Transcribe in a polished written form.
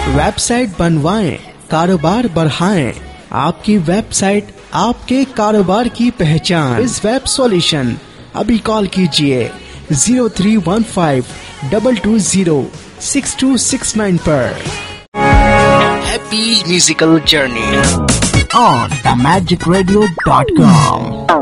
Website बनवाएं, कारोबार बढ़ाएं। आपकी वेबसाइट आपके कारोबार की पहचान। इस वेब सॉल्यूशन अभी कॉल कीजिए 0315-220-6269 पर। Happy musical journey on themagicradio.com।